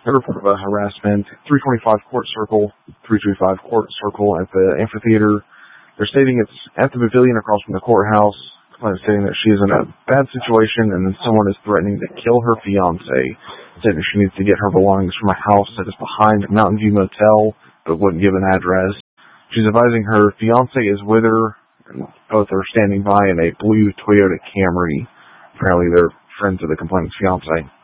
A report of harassment, 325 Court Circle, 325 Court Circle at the amphitheater. They're stating it's at the pavilion across from the courthouse. Complainant stating that she is in a bad situation and then someone is threatening to kill her fiance, saying that she needs to get her belongings from a house that is behind Mountain View Motel, but wouldn't give an address. She's advising her fiance is with her, and both are standing by in a blue Toyota Camry. Apparently they're friends of the complainant's fiance.